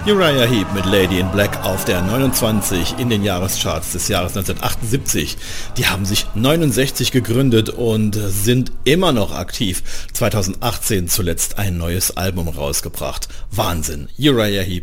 Uriah Heep mit Lady in Black auf der 29 in den Jahrescharts des Jahres 1978. Die haben sich 69 gegründet und sind immer noch aktiv. 2018 zuletzt ein neues Album rausgebracht. Wahnsinn. Uriah Heep.